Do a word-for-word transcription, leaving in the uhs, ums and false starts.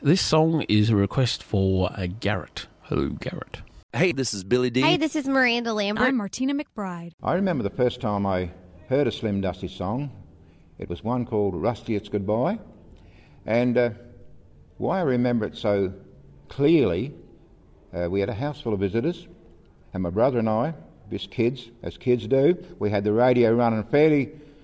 This song is a request for uh, Garrett. Hello, Garrett. Hey, this is Billy D. Hey, this is Miranda Lambert. I'm Martina McBride. I remember the first time I heard a Slim Dusty song. It was one called Rusty It's Goodbye. And uh, why I remember it so clearly, uh, we had a house full of visitors, and my brother and I, just kids, as kids do, we had the radio running fairly